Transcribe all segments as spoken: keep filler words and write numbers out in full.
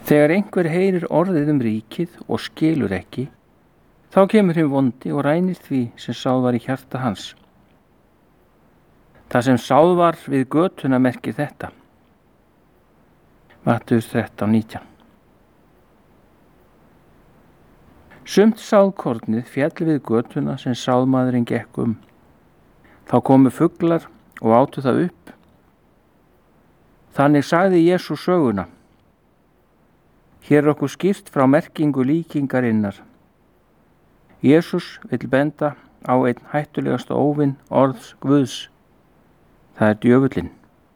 Þegar einhver heyrir orðið um ríkið og skilur ekki, þá kemur hinn vondi og rænir því sem sáð var í hjarta hans. Það sem sáð var við götuna merkir þetta. Mattheus þrettán nítján. Sumt sáðkornið féll við götuna sem sáðmaðurinn gekk um. Þá komu fuglar og átu það upp. Þannig sagði Jesús söguna. Hér er okkur skýrt frá merkingu líkingarinnar. Jesús vill benda á einn hættulegasta óvin orðs Guðs. Það er djöfullinn.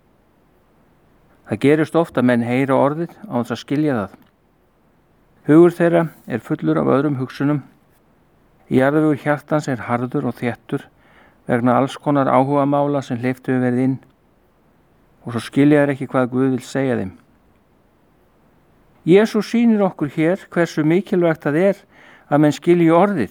Það gerist oft að menn heyra orðið án þess að skilja það. Hugur þeirra er fullur af öðrum hugsunum. Jarðvegur hjartans er harður og þéttur vegna alls konar áhugamála sem hleypt hefur verið inn og svo skilja þeir ekki hvað Guð vil segja þeim. Jesús sýnir okkur hér hversu mikilvægt það er að menn skilji orðið.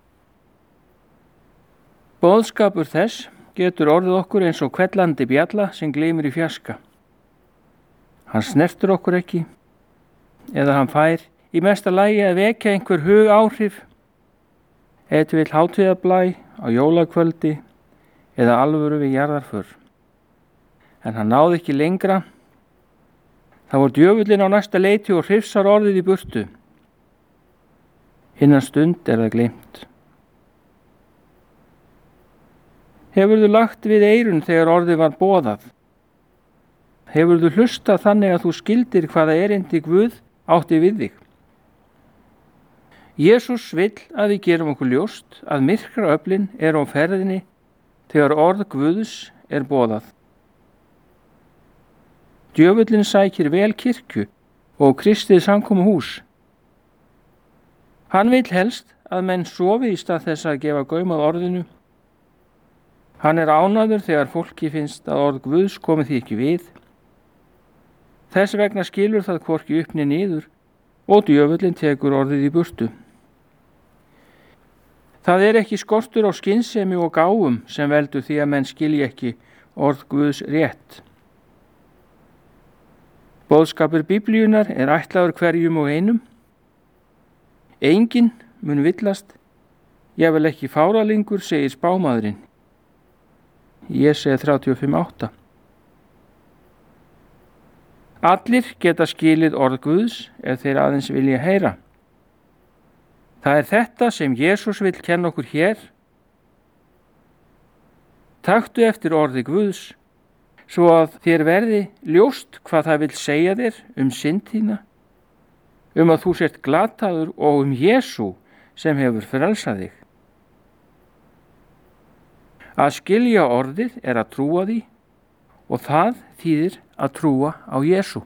Boðskapur þess getur orðið okkur eins og hvellandi bjalla sem gleymir í fjarska. Hann snertur okkur ekki, eða hann fær í mesta lagi að vekja einhver hug áhrif, eða til vill hátíðarblæ á jólakvöldi eða alvöru við jarðarför. En hann náði ekki lengra. Það voru djöfullinn á næsta leiti og hrifsar orðið í burtu. Innan stund er það gleymt. Hefurðu lagt við eyrun þegar orðið var boðað? Hefurðu hlustað þannig að þú skildir hvaða erindi Guð átti við þig? Jesús vill að við gerum okkur ljóst að myrkraöflin er á ferðinni þegar orð Guðs er boðað. Djöfullinn sækir vel kirkju og kristið samkomuhús. Hann vill helst að menn sofi í stað þess að gefa gaum að orðinu. Hann er ánægður þegar fólki finnst að orð Guðs komi því ekki við. Þess vegna skilur það hvorki upp né niður og djöfullinn tekur orðið í burtu. Það er ekki skortur á skynsemi og gáfum sem veldur því að menn skilji ekki orð Guðs rétt. Boðskapur Biblíunnar er ætlaður hverjum og einum. Enginn mun villast, jafnvel ekki fáralingur, segir spámaðurinn. Jesaja þrjátíu og fimm átta. Allir geta skilið orð Guðs ef þeir aðeins vilja heyra. Það er þetta sem Jesús vill kenna okkur hér. Taktu eftir orði Guðs, svo að þér verði ljóst hvað það vill segja þér um synd þína, um að þú sért glataður og um Jesú sem hefur frelsað þig. Að skilja orðið er að trúa því og það þýðir að trúa á Jesú.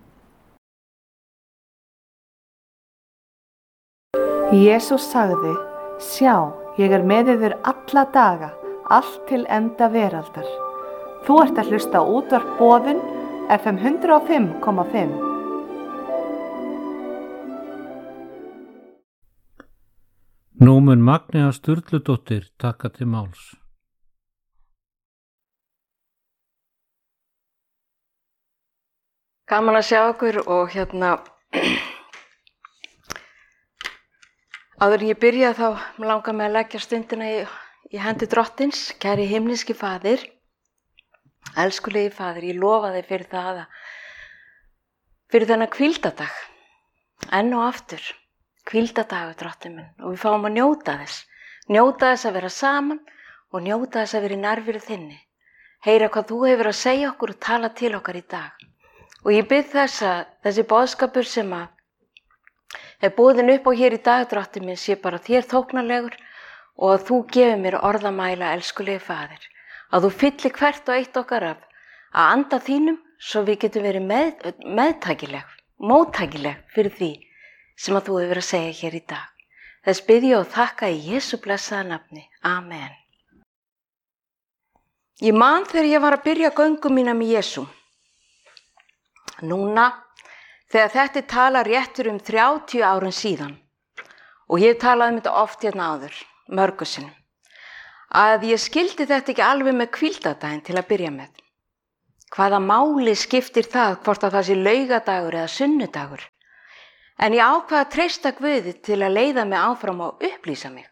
Jesús sagði, sjá, ég er með yður alla daga, allt til enda veraldar. Þú ert að hlusta á útvarp Boðun F M hundrað og fimm komma fimm. Nú mun Magnea Sturludóttir taka til máls. Gaman að sjá okkur og hérna áður en ég byrja þá langar mig að leggja stundina í, í hendi Drottins, kæri himneski Faðir. Elskulegi Faðir, ég lofa þig fyrir það að fyrir þennan hvíldadag, enn og aftur, hvíldadagur Drottinn minn og við fáum að njóta þess, njóta þess að vera saman og njóta þess að vera í nærveru þinni, heyra hvað þú hefur að segja okkur og tala til okkar í dag. Og ég bið þess að þessi boðskapur sem að er boðin upp á hér í dag Drottinn minn sé bara þér þóknarlegur og að þú gefur mér orðamæla, elskulegi Faðir. Að þú fyllir hvert og eitt okkar af að anda þínum svo við getum verið með, meðtækileg, móttækileg fyrir því sem að þú hefur að segja hér í dag. Þess bið ég og þakka í Jesú blessaða nafni. Amen. Ég man þegar ég var að byrja göngu mína með Jesú. Núna, þegar þetta er talað réttur um þrjátíu árum síðan og ég hef talað um þetta oft hérna áður, mörgu sinnum. Að ég skildi þetta ekki alveg með hvíldadaginn til að byrja með. Hvaða máli skiptir það hvort að það sé laugadagur eða sunnudagur? En ég ákvað að treysta Guði til að leiða mig áfram og upplýsa mig.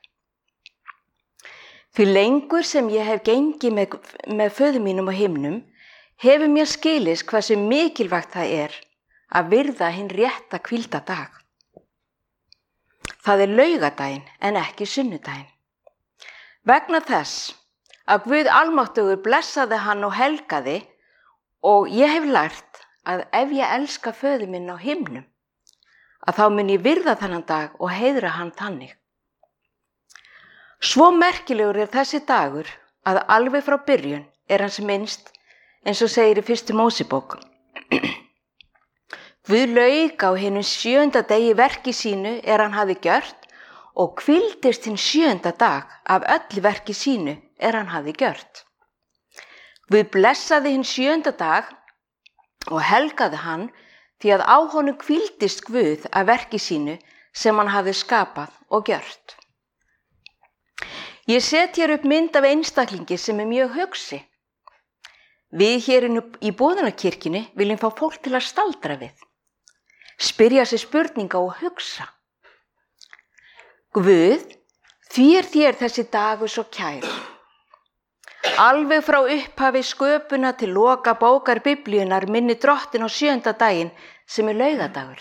Því lengur sem ég hef gengið með, með föður mínum á himnum, hefur mér skilist hversu mikilvægt það er að virða hinn rétta hvíldardag. Það er laugadaginn en ekki sunnudaginn. Vegna þess að Guð almáttugur blessaði hann og helgaði, og ég hef lært að ef ég elska föður minn á himnum, að þá mun ég virða þennan dag og heiðra hann þannig. Svo merkilegur er þessi dagur að alveg frá byrjun er hans minnst, eins og segir í fyrstu Mósebók. Guð lauk á hinum sjöunda degi verki sínu er hann hafi gjört og hvíldist hinn sjöunda dag af öllu verki sínu er hann hafi gjört. Guð blessaði hinn sjöunda dag og helgaði hann því að á honum hvíldist Guð af verki sínu sem hann hafi skapað og gjört. Ég set hér upp mynd af einstaklingi sem er mjög hugsi. Við hér í Boðunarkirkjunni viljum fá fólk til að staldra við, spyrja sig spurninga og hugsa. Guð, því er þér þessi dagur svo kær. Alveg frá upphafi sköpuna til loka bókar Biblíunnar minni Drottinn á sjöunda daginn sem er laugadagur.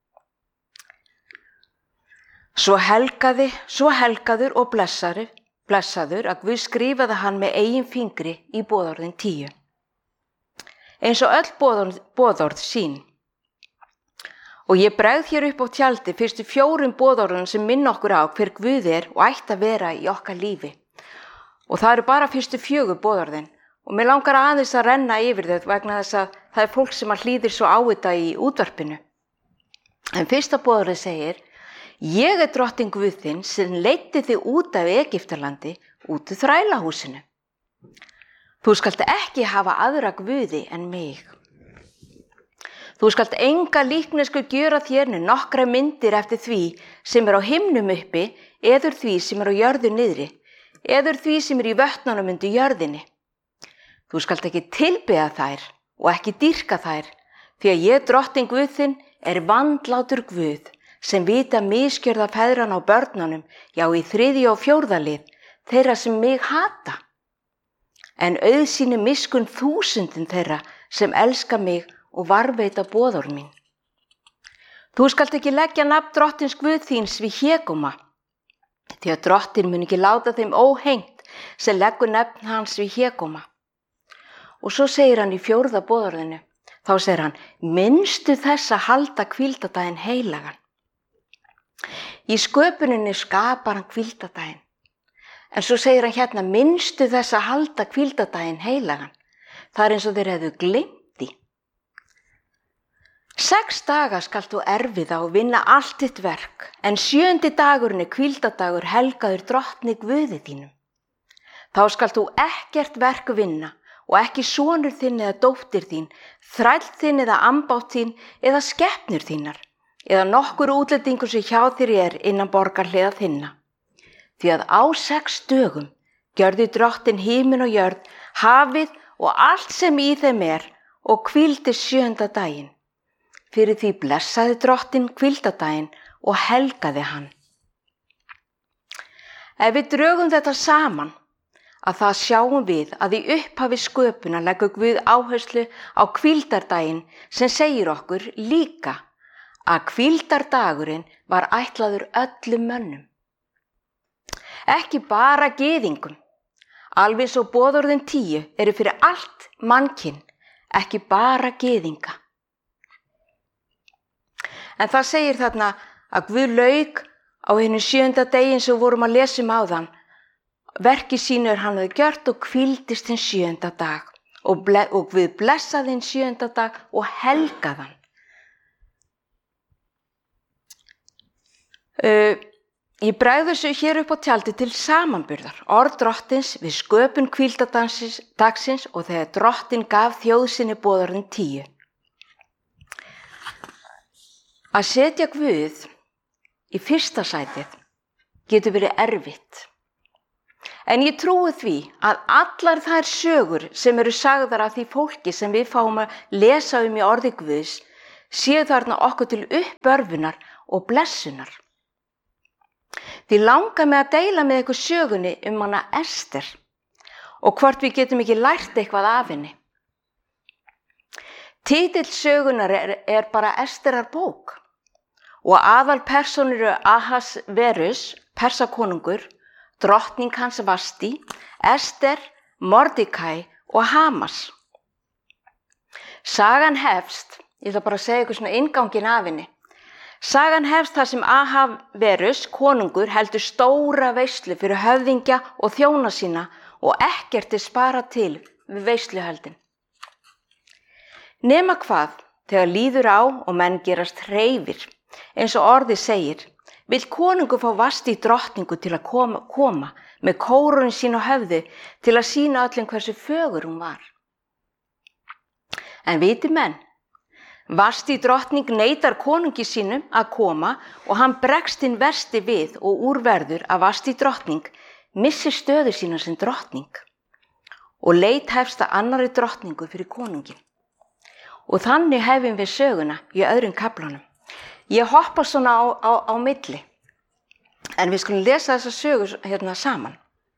Svo helgaði, svo helgaður og blessaður, blessaður að Guð skrifaði hann með eigin fingri í boðorðin tíu. Eins og öll boðorð, boðorð sín. Og ég bregð hér upp á tjaldi fyrstu fjórum boðorðum sem minna okkur á hver Guð er og ætti að vera í okkar lífi. Og það eru bara fyrstu fjögur boðorðin og mér langar aðeins að renna yfir þau vegna þess að það er fólk sem að hlýðir svo á þetta í útvarpinu. En fyrsta boðorðið segir: Ég er drottinn Guð þinn sem leiddi þig út af Egyptalandi út úr þrælahúsinu. Þú skalt ekki hafa aðra guði en mig. Þú skalt enga líknesku gjöra þér né nokkra myndir eftir því sem er á himnum uppi, eður því sem er á jörðu niðri, eður því sem er í vötnunum undir jörðinni. Þú skalt ekki tilbiðja þær og ekki dýrka þær, því að ég drottinn Guð þinn er vandlátur Guð, sem vita misgjörða feðran á börnunum, já í þriðja og fjórða lið, þeirra sem mig hata. En auðsýni miskun þúsundin þeirra sem elska mig og varveita boðorð mín. Þú skalt ekki leggja nafn drottins Guð þíns við hégóma, því að drottinn mun ekki láta þeim óhengt sem leggur nafn hans við hégóma. Og svo segir hann í fjórða boðorðinu, þá segir hann: minnstu þess að halda hvíldardaginn heilagan. Í sköpuninni skapar hann hvíldardaginn. En svo segir hann hérna: minnstu þess að halda hvíldardaginn heilagan. Það er eins og þeir hefðu gleymt því. Sex daga skalt þú erfiða og vinna allt þitt verk, en sjöundi dagurinn er hvíldardagur helgaður drottni Guði þínum. Þá skalt þú ekkert verk vinna og ekki sonur þinn eða dóttir þín, þræll þinn eða ambátt þín eða skepnur þínar, eða nokkur útlendingur sem hjá þér er innan borgarhliða þinna. Því að á sex dögum gjörði drottinn himin og jörð, hafið og allt sem í þeim er, og hvíldi sjöunda daginn. Fyrir því blessaði drottinn hvíldardaginn og helgaði hann. Ef við drögum þetta saman, að það sjáum við að í upphafi sköpuna leggur Guð áherslu á hvíldardaginn, sem segir okkur líka að hvíldardagurinn var ætlaður öllum mönnum. Ekki bara gyðingum, alveg svo boðorðin tíu eru fyrir allt mannkyn, ekki bara gyðinga. En það segir þarna að Guð lauk á hinum sjöunda deginn sem vorum að lesa um áðan. Verki sínu er hann hafði gjört og hvíldist hinn sjöunda dag og, ble, og Guð blessaði hinn sjöunda dag og helgaði hann. Uh, Ég bregð þessu hér upp á tjaldi til samanburðar, orð drottins við sköpun hvíldardagsins og þegar drottinn gaf þjóð sinni boðorðin tíu. Að setja Guð í fyrsta sætið getur verið erfitt. En ég trúi því að allar þær sögur sem eru sagðar af því fólki sem við fáum að lesa um í orði Guðs séu þarna okkur til uppörfunar og blessunar. Því langar mig að deila með ykkur sögunni um hana Ester og hvort við getum ekki lært eitthvað af henni. Titill sögunar er, er bara Esterar bók og aðalpersónur eru Ahasverus, Persakonungur, drottning hans Vasti, Ester, Mordekai og Hamas. Sagan hefst, ég ætla bara að segja ykkur svona inngangin af henni. Sagan hefst þar sem Ahasverus, konungur, heldur stóra veislu fyrir höfðingja og þjóna sína og ekkert er sparað til við veisluhöldin. Nema hvað, þegar líður á og menn gerast hreifir, eins og orðið segir, vill konungur fá Vasti drottningu til að koma, koma með kórónu sín á höfði til að sýna öllum hversu fögur hún var. En viti menn, Vasti drottning neitar konungi sínum að koma og hann bregst hinn versti við og úrverður að Vasti drottning missi stöðu sína sem drottning og leit hefst að annarri drottningu fyrir konungin. Og þannig hefum við söguna í öðrum kaflanum. Ég hoppa svona á, á, á milli, en við skulum lesa þessa sögu hérna saman.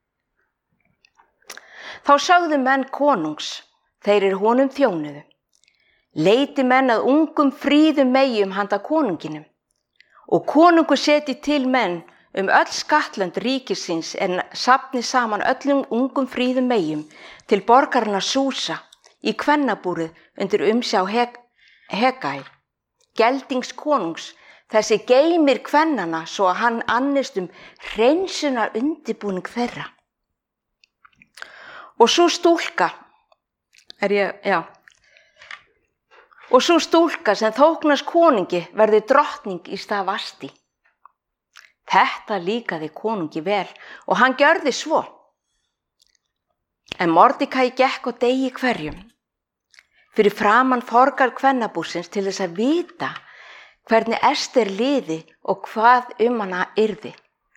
Þá sögðu menn konungs, þeir eru honum þjónuðu. Leiti menn að ungum fríðum meyjum handa konunginum og konungur seti til menn um öll skattlönd ríkisins en safni saman öllum ungum fríðum meyjum til borgarna Súsa í kvennabúrið undir umsjá Heg Hegai, geldings konungs, þessi geymir kvennana svo að hann annist um hreinsunar undirbúning þeirra. Og svo stúlka, er ég, já, og svo stúlka sem þóknast konungi verði drottning í stað Vasti. Þetta líkaði konungi vel og hann gjörði svo. En Mordekai gekk á degi hverjum fyrir framan forgar kvennabúsins til þess að vita hvernig Ester liði og hvað um hana yrði.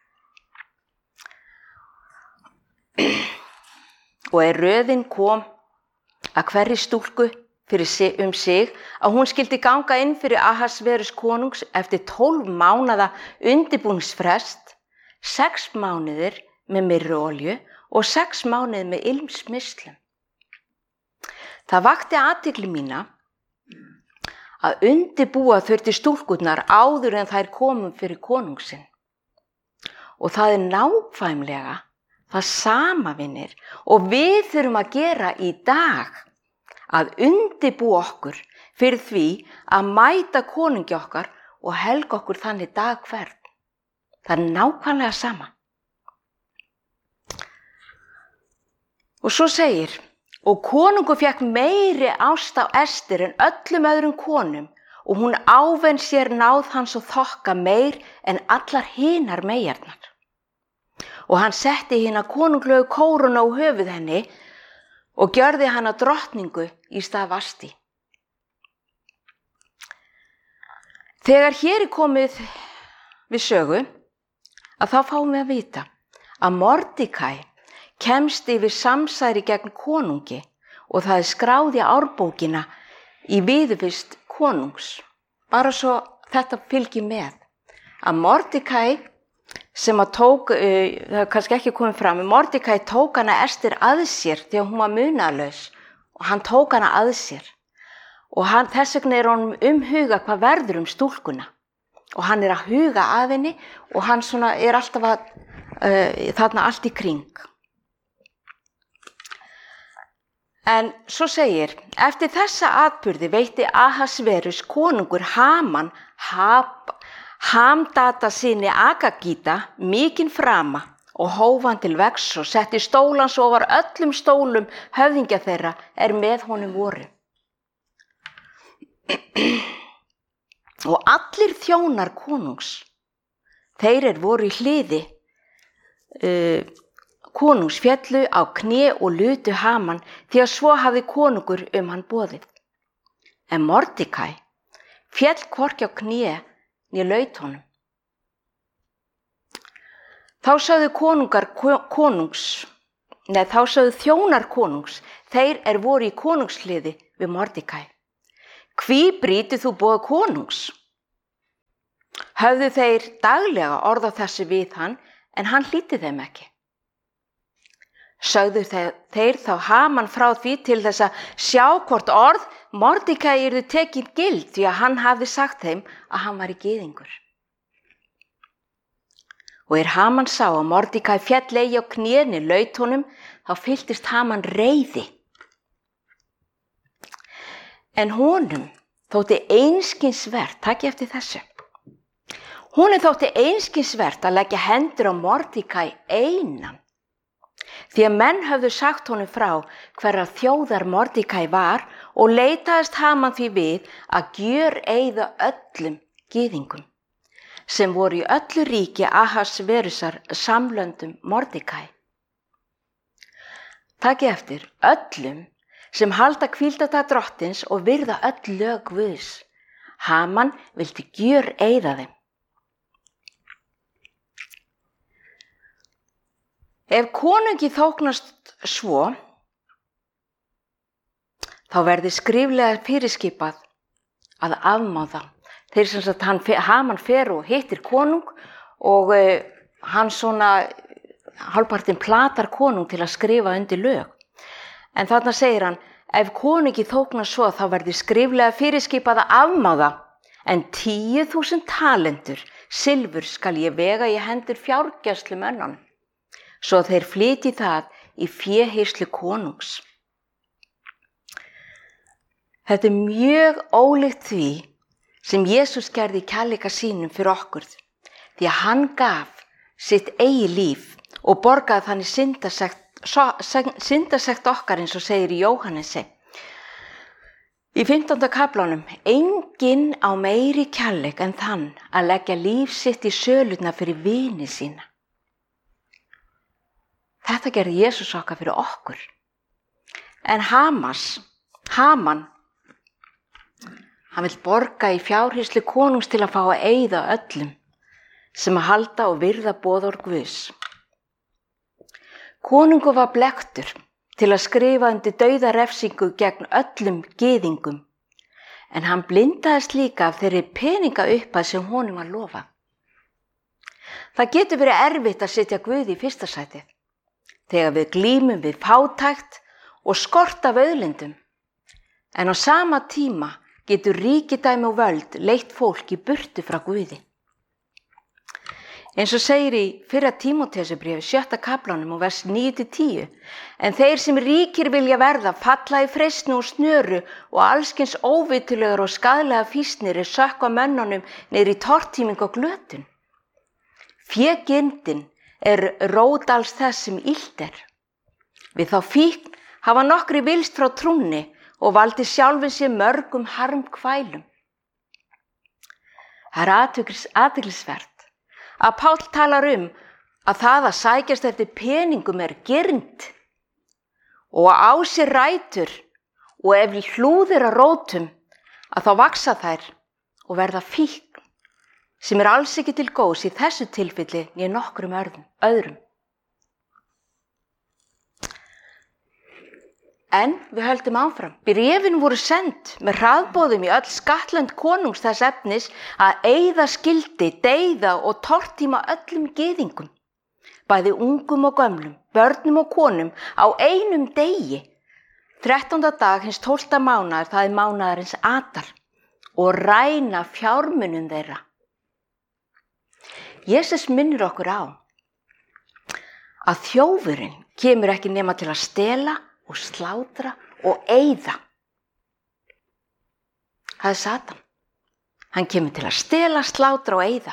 Og er röðin kom að hverri stúlku fyrir sig, um sig að hún skildi ganga inn fyrir Ahasverus konungs eftir tólf mánaða undirbúningsfrest, sex mánuðir með myrruolju og sex mánuðir með ilmsmislum. Það vakti athygli mína að undirbúa þurfti stúlkurnar áður en þær komum fyrir konungsinn. Og það er nákvæmlega það sama, vinir, og við þurfum að gera í dag, að undirbúa okkur fyrir því að mæta konungi okkar og helga okkur þannig dag hvern. Það er nákvæmlega sama. Og svo segir, og konungur fékk meiri ást á Ester en öllum öðrum konum og hún ávenn sér náð hans og þokka meir en allar hinar meyjarnar. Og hann setti hina konunglegu kórónu á höfuð henni og gjörði hana drottningu í stað Vasti. Þegar hér er komið við sögu, að þá fáum við að vita að Mordekai kemst yfir samsæri gegn konungi og það er skráð í árbókina í viðurvist konungs. Bara svo þetta fylgir með. Að Mordekai sem að tók, uh, það er kannski ekki komið fram, Mordekai tók hana Ester að sér þegar hún var munaðlaus og hann tók hana að sér. Og hann, þess vegna er honum umhuga hvað verður um stúlkuna. Og hann er að huga að henni og hann svona er alltaf að, uh, þarna allt í kring. En svo segir, eftir þessa atburði veitti Ahasverus konungur Haman Hab, Hamdata sinni Agagíta mikinn frama og hóf hann til vegs og setti stólans ofar öllum stólum höfðingja þeirra er með honum voru. Og allir þjónar konungs, þeir er voru í hliði uh, konungs fjallu á kné og lutu Haman því að svo hafði konungur um hann boðið. En Mordekai fjall hvorki á kné né laut honum. Þá sögðu konungar konungs, neð þá sögðu þjónar konungs, þeir er voru í konungshliði við Mordekai. Hví brýtið þú boð konungs? höfðu þeir daglega orð á þessu við hann, en hann hlýddi þeim ekki. Sögðu þeir, þeir þá Haman frá því til þess að sjá hvort orð Mordekaí yrðu tekin gild, því að hann hafði sagt þeim að hann var í gyðingur. Og er Haman sá að Mordekaí féll eigi á knéni laut honum, þá fylltist Haman reiði. En honum þótti einskinsvert, takk eftir þessu, honum þótti einskinsvert að leggja hendur á Mordekaí einan, því að menn höfðu sagt honum frá hverrar þjóðar Mordekaí var og leitaðist Haman því við að gjöreyða öllum gyðingum, sem voru í öllu ríki Ahasverusar samlöndum Mordekaí. Takið eftir, öllum sem halda hvíldardag drottins og virða öll lög Guðs. Haman vildi gjöreyða þeim. Ef konungi þóknast svo, þá verði skriflega fyrirskipað að afmá það. Þeir sem sagt hann, Haman fer og hittir konung og uh, hann svona hálfpartinn platar konung til að skrifa undir lög. En þarna segir hann, ef konungi þóknast svo, þá verði skriflega fyrirskipað að afmá það, en tíu þúsund talentur silfur skal ég vega í hendur fjárgæslu mönnunum, svo þeir flytji það í féhýrslu konungs. Þetta er mjög ólíkt því sem Jesús gerði í kærleika sínum fyrir okkur, því að hann gaf sitt eigi líf og borgaði þannig syndasekt, syndasekt okkar, eins og segir í Jóhannesi. Í fimmtánda kaflanum, enginn á meiri kærleik en þann að leggja líf sitt í sölurnar fyrir vini sína. Þetta gerði Jesús okkar fyrir okkur. En Hamas, Haman, hann vill borga í fjárhýrslu konungs til að fá að eyða öllum sem að halda og virða boðorð Guðs. Konungur var blekktur til að skrifa undir dauðarefsingu gegn öllum gyðingum, en hann blindaðist líka af þeirri peningaupphæð sem honum var lofað. Það getur verið erfitt að setja Guð í fyrsta sætið, þegar við glímum við fátækt og skort af auðlindum, en á sama tíma getur ríkidæmi og völd leitt fólk í burtu frá Guði. Eins og segir í fyrra Tímóteusarbréfi sjötta kaflanum og vers níu til tíu, en þeir sem ríkir vilja verða falla í freistni og snöru og allskyns óvitulegar og skaðlega fýsnir er sökkva mönnunum niður í tortíming og glötun. Fégindin er rót alls þess sem illt er. Við þá fíkn hafa nokkri vilst frá trúnni og valdi sjálfin sér mörgum harmkvælum. Það er athyglisvert að Páll talar um að það að sækjast eftir peningum er girnd og að á sér rætur, og ef hlúðir að rótum að þá vaksa þær og verða fíkn, sem er alls ekki til góðs í þessu tilfelli né nokkrum öðrum. En við höldum áfram. Bréfin voru send með hraðboðum í öll skattlönd konungs þess efnis að eyða skildi, deyða og tortíma öllum gyðingum, bæði ungum og gömlum, börnum og konum, á einum degi, þrettánda dag hins tólfta mánaðar, það er mánaðarins Adar, og ræna fjármunum þeirra. Jesus minnir okkur á að þjófurinn kemur ekki nema til að stela og slátra og eyða. Það er Satan. Hann kemur til að stela, slátra og eyða.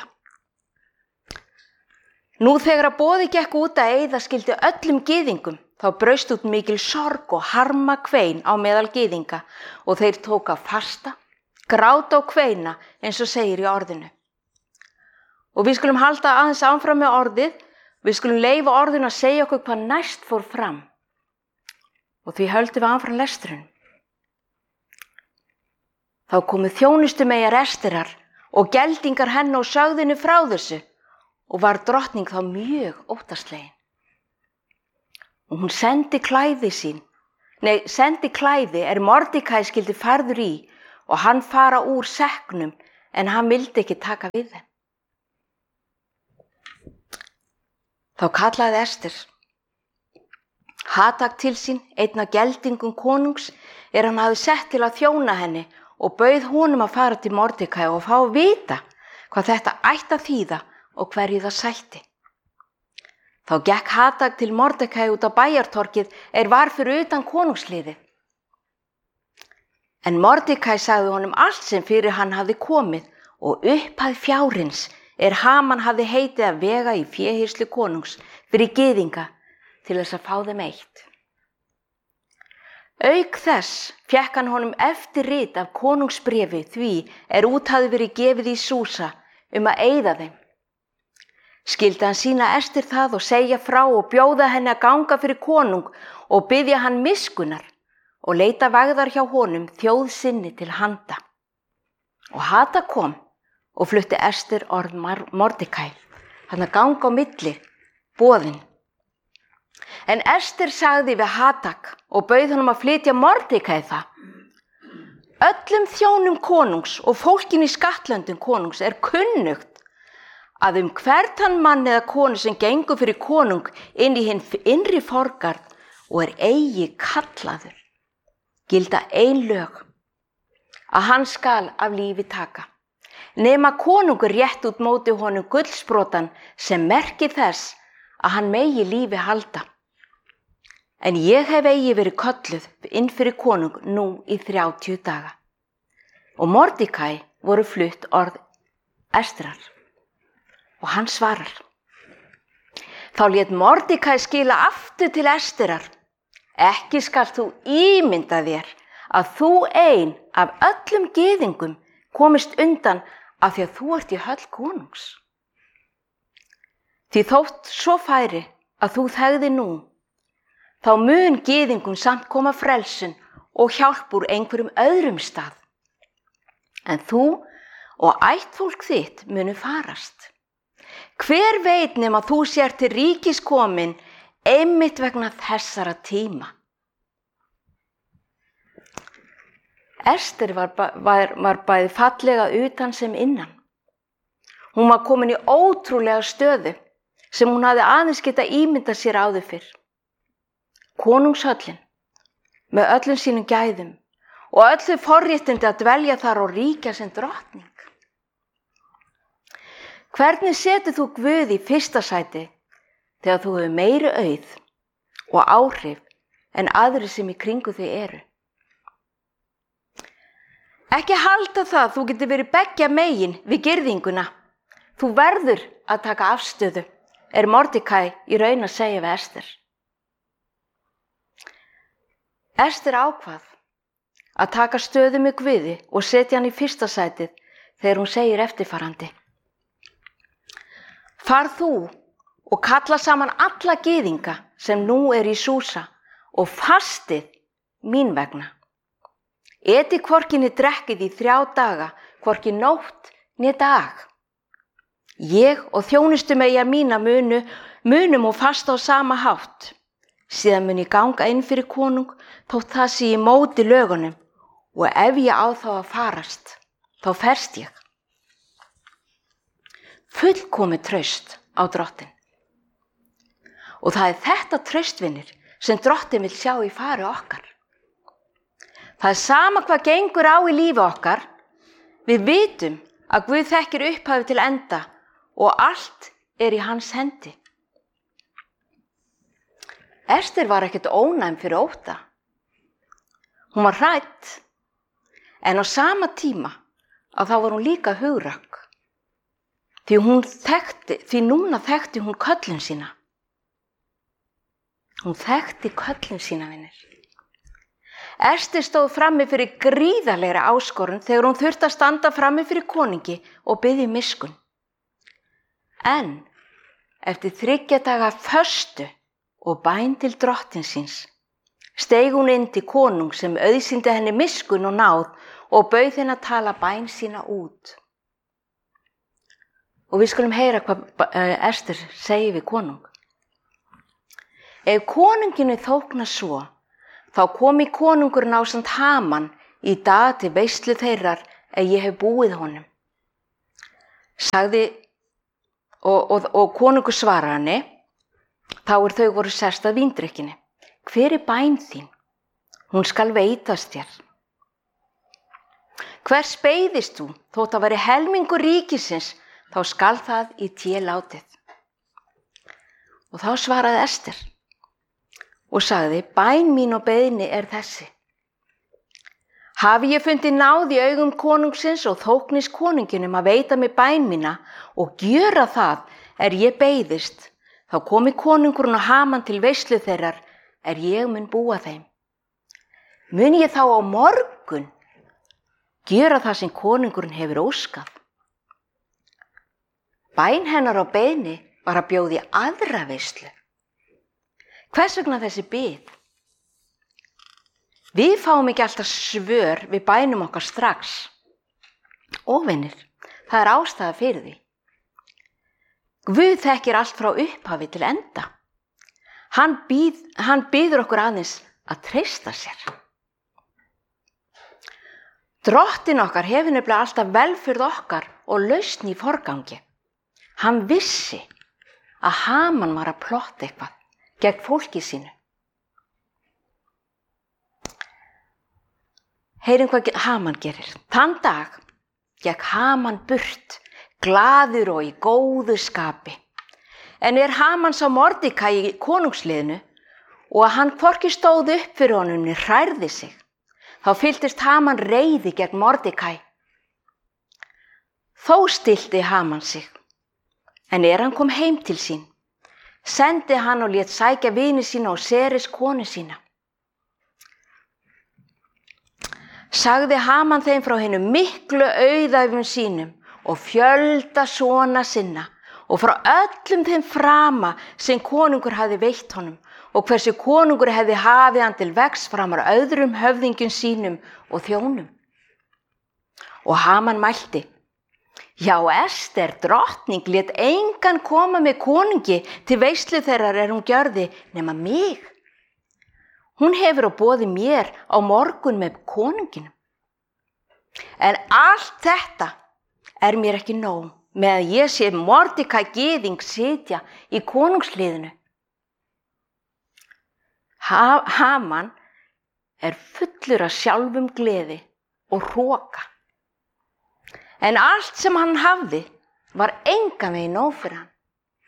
Nú þegar að boði gekk út að eyða skildi öllum gyðingum, þá braust út mikil sorg og harma kvein á meðal gyðinga og þeir tóka fasta, gráta og kveina eins og segir í orðinu. Og við skulum halda aðeins áfram með orðið, við skulum leyfa orðinu að segja okkur hvað næst fór fram. Og því höldum við áfram lesturinn. Þá komu þjónustumeyjar Esterar og geldingar hennar og sögðinu frá þessu og var drottning þá mjög óttaslegin. Og hún sendi klæði sín, nei, sendi klæði er Mordekaí skildi færður í og hann fara úr sekknum, en hann vildi ekki taka við þeim. Þá kallaði Ester Hatak til sín, einn af geldingum konungs, er hann hafði sett til að þjóna henni og bauð honum að fara til Mordekæ og fá að vita hvað þetta ætti að þýða og hverju það sætti. Þá gekk Hatak til Mordekæ út á bæjartorkið er var fyrir utan konungsliðið. En Mordekæ sagði honum allt sem fyrir hann hafði komið og upphæð fjárins er Haman hafði heitið að vega í féhýrslu konungs fyrir gyðinga til þess að fá þeim eitt. Auk þess fékk hann honum eftirrit af konungsbréfi því er út hafði verið gefið í Súsa um að eyða þeim. Skyldi hann sýna Ester það og segja frá og bjóða henni að ganga fyrir konung og biðja hann miskunnar og leita vægðar hjá honum þjóð sinni til handa. Og Hatak kom og flutti Ester orð Mordekæ, hann að ganga á milli, boðin. En Ester sagði við Hatak og bauð honum að flytja Mordekæ það. Öllum þjónum konungs og fólkin í skattlöndum konungs er kunnugt að um hvern þann mann eða konu sem gengur fyrir konung inn í hinn innri forgarð og er eigi kallaður, gilda ein lög, að hann skal af lífi taka, nema konungur rétt út móti honum gullsprotan sem merki þess að hann megi lífi halda. En ég hef eigi verið kölluð inn fyrir konung nú í þrjátíu daga. Og Mordekæ voru flutt orð Esterar. Og hann svarar. Þá lét Mordekæ skila aftur til Esterar. Ekki skalt þú ímynda þér að þú ein af öllum gyðingum komist undan af því að þú ert í höll konungs. Því þótt svo færi að þú þegði nú, þá mun gyðingum samt koma frelsun og hjálp úr einhverjum öðrum stað. En þú og ættfólk þitt munu farast. Hver veit nema þú sér til ríkis komin einmitt vegna þessara tíma. Ester var, var, var bæði fallega utan sem innan. Hún var komin í ótrúlega stöðu sem hún hafði aðeins geta ímyndað sér áður fyrr. Konungshöllin með öllum sínum gæðum og öllu forréttindi að dvelja þar og ríkja sem drottning. Hvernig setur þú Guð í fyrsta sæti þegar þú hefur meiri auð og áhrif en aðri sem í kringu þig eru? Ekki halda það þú getur verið beggja megin við girðinguna. Þú verður að taka afstöðu, er Mordekæ í raun að segja við Ester. Ester ákvað að taka stöðu með Guði og setja hann í fyrsta sætið þegar hún segir eftirfarandi. Far þú og kalla saman alla gyðinga sem nú er í Súsa og fastið mín vegna. Etið hvorki né drekkið í þrjá daga, hvorki nótt né dag. Ég og þjónustumeyjar mína munu, munum og fasta á sama hátt. Síðan mun ég ganga inn fyrir konung þótt það sé í móti lögunum og ef ég á þá að farast, þá ferst ég. Fullkomið traust á drottin. Og það er þetta traustvinir sem drottin vil sjá í fari okkar. Það er sama hvað gengur á í lífi okkar, við vitum að Guð þekkir upphafi til enda og allt er í hans hendi. Ester var ekkert ónæm fyrir ótta. Hún var hrædd, en á sama tíma að þá var hún líka hugrökk. Því, hún þekkti, því núna þekkti hún köllun sína. Hún þekkti köllun sína, vinir. Ester stóð frammi fyrir gríðarlegri áskorun þegar hún þurfti að standa frammi fyrir konungi og biðja miskun. En eftir þriggja daga föstu og bæn til drottins síns, steig hún inn til konung sem auðsýndi henni miskun og náð og bauð henni að tala bæn sína út. Og við skulum heyra hvað Ester segir við konung. Ef konunginu þóknar svo, þá komi konungurinn ásamt Haman í dag til veislu þeirrar ef ég hef búið honum. Sagði, og, og, og konungur svarar henni, Þá er þau voru sest að víndrykkinni. Hver er bæn þín? Hún skal veitast þér. Hvers beiðist þú? Þótt að veri helmingur ríkisins, þá skal það í té látið. Og þá svaraði Ester og sagði, bæn mín og beiðni er þessi. Hafi ég fundið náð í augum konungsins og þóknis konunginum að veita mig bæn mína og gjöra það er ég beiðist, þá komi konungurinn og Haman til veislu þeirrar er ég mun búa þeim. Mun ég þá á morgun gjöra það sem konungurinn hefur óskað. Bæn hennar á beiðni var að bjóða í aðra veislu. Hvers vegna þessi bið? Við fáum ekki alltaf svör við bænum okkar strax. Óvinir, það er ástæða fyrir því. Guð þekkir allt frá upphafi til enda. Hann, býð, hann býður okkur aðeins að treysta sér. Drottinn okkar hefur nefnilega alltaf velferð okkar og lausn í forgangi. Hann vissi að Haman var að plotta eitthvað gegn fólki sínu. Heyrum hvað Haman gerir. Þann dag gekk Haman burt, glaður og í góðu skapi. En er Haman sá Mordekæ í konungsliðinu og að hann hvorki stóð upp fyrir honum né hrærði sig, þá fylltist Haman reiði gegn Mordekæ. Þó stillti Haman sig, en er hann kom heim til sín, sendi hann og lét sækja vini sína og Seres konu sína. Sagði Haman þeim frá hinu miklu auðæfum sínum og fjölda svona sinna og frá öllum þeim frama sem konungur hafði veitt honum og hversu konungur hefði hafið hann til vegs framar öðrum höfðingjum sínum og þjónum. Og Haman mælti, já, Ester, drottning, lét engan koma með konungi til veislu þeirrar er hún gjörði nema mig. Hún hefur á boði mér á morgun með konunginum. En allt þetta er mér ekki nóg með að ég sé Mordekæ gyðing sitja í konungsliðinu. Ha- Haman er fullur af sjálfum gleði og hroka. En allt sem hann hafði var engan veginn nóg fyrir hann.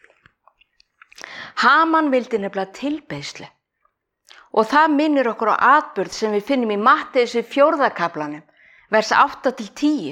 Haman vildi nefnilega tilbeiðslu. Og það minnir okkur á atburð sem við finnum í Matteusi fjórða kaflanum, vers átta til tíu.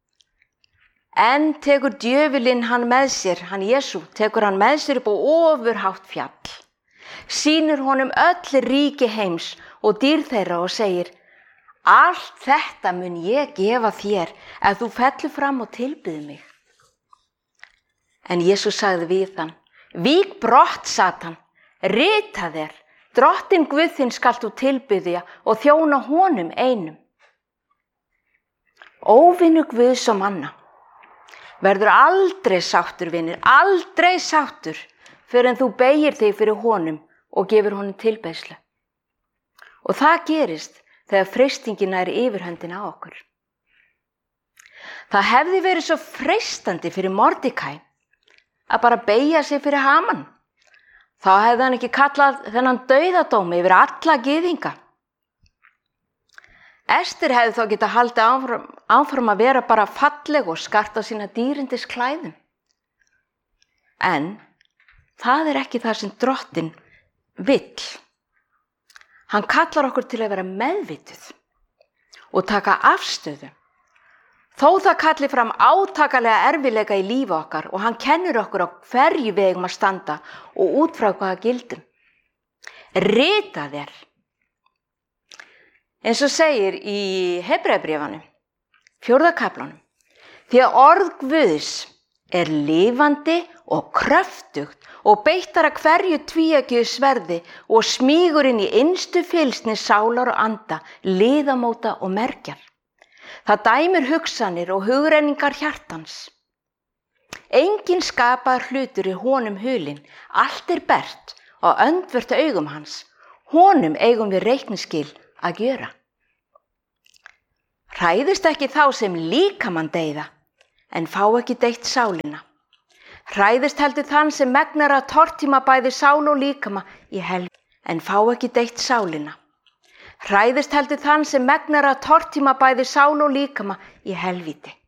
En tekur djöfulinn hann með sér, hann Jesú, tekur hann með sér upp á ofurhátt fjall. Sýnir honum öll ríki heims og dýr þeirra og segir, allt þetta mun ég gefa þér ef þú fellur fram og tilbyður mig. En Jesú sagði við hann, vík brott, Satan, rita þér, Drottinn Guð þinn skalt þú tilbiðja og þjóna honum einum. Óvinur Guðs og manna verður aldrei sáttur, vinir, aldrei sáttur fyrir en þú beygir þig fyrir honum og gefur honum tilbeiðslu. Og það gerist þegar freistingin er yfirhöndin á okkur. Það hefði verið svo freistandi fyrir Mordekæ að bara beygja sig fyrir Haman. Þá hefði hann ekki kallað þennan dauðadómi yfir alla gyðinga. Ester hefði þá getað haldið áfram, áfram að vera bara falleg og skarta sína dýrindis klæðum. En það er ekki það sem Drottinn vill. Hann kallar okkur til að vera meðvituð og taka afstöðu. Þó það kalli fram átakalega erfiðleika í lífi okkar og hann kennir okkur á hverju við eigum að standa og út frá hvaða gildum. Rita þér. Eins og segir í Hebreabréfanum, fjórða kaflanum, því að orð Guðs er lifandi og kröftugt og beittar að hverju tvíeggju sverði og smýgur inn í innstu fylgsni sálar og anda, liðamóta og mergjar. Það dæmir hugsanir og hugrenningar hjartans. Engin skapaður hlutur í honum hulinn, allt er bert og öndvert augum hans. Honum eigum við reikningsskil að gjöra. Hræðist ekki þá sem líkamann deyða, en fá ekki deytt sálina. Hræðist heldur þann sem megnar að tortíma bæði sál og líkama í helvíti, en fá ekki deytt sálina. Hræðist heldur þann sem megnar að tortíma bæði sál og líkama í helvíti,